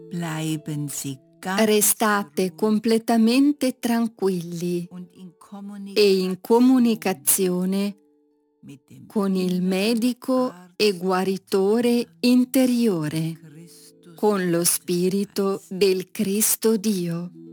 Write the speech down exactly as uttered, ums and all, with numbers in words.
bleiben Sie ganz Restate completamente tranquilli und in e in comunicazione mit dem con il inneren medico e Arzt guaritore interiore, Christus con lo Gottes Spirito Geist. del Cristo Dio.